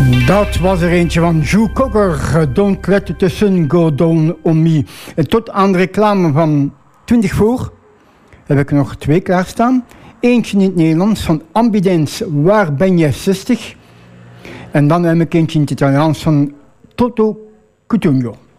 Dat was er eentje van Joe Cocker, Don't Let the Sun Go Down on Me. En tot aan de reclame van 20 voor heb ik nog 2 klaarstaan. Eentje in het Nederlands van Ambidens, Waar ben jij 60? En dan heb ik eentje in het Italiaans van Toto Cutugno.